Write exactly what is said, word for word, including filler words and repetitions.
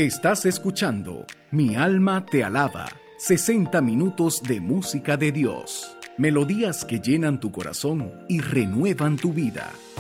Estás escuchando Mi alma te alaba, sesenta minutos de música de Dios, melodías que llenan tu corazón y renuevan tu vida.